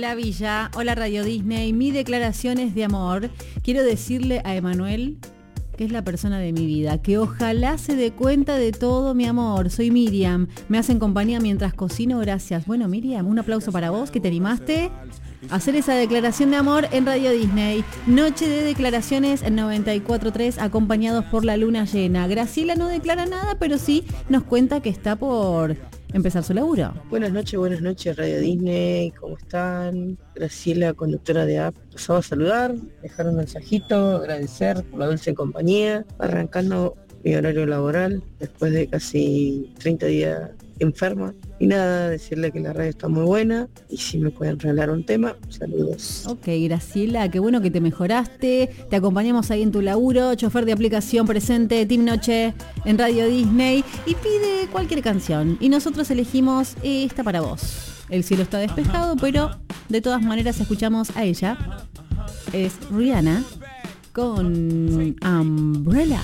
Hola Villa, hola Radio Disney, mi declaración es de amor. Quiero decirle a Emanuel, que es la persona de mi vida, que ojalá se dé cuenta de todo, mi amor. Soy Miriam, me hacen compañía mientras cocino, gracias. Bueno, Miriam, un aplauso para vos, que te animaste a hacer esa declaración de amor en Radio Disney. Noche de declaraciones en 94.3, acompañados por la luna llena. Graciela no declara nada, pero sí nos cuenta que está por empezar su laburo. Buenas noches Radio Disney, ¿cómo están? Graciela, conductora de app, pasaba a saludar, dejar un mensajito, agradecer por la dulce compañía, arrancando mi horario laboral después de casi 30 días enferma. Y nada, decirle que la radio está muy buena y si me pueden regalar un tema, saludos. Ok, Graciela, qué bueno que te mejoraste. Te acompañamos ahí en tu laburo, chofer de aplicación presente, Team Noche en Radio Disney, y pide cualquier canción. Y nosotros elegimos esta para vos. El cielo está despejado, pero de todas maneras escuchamos a ella. Es Rihanna con Umbrella.